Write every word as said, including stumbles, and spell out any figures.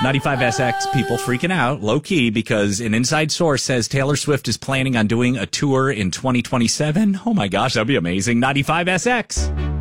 ninety-five S X people freaking out, low key, because an inside source says Taylor Swift is planning on doing a tour in twenty twenty-seven. Oh my gosh, that'd be amazing. ninety-five S X.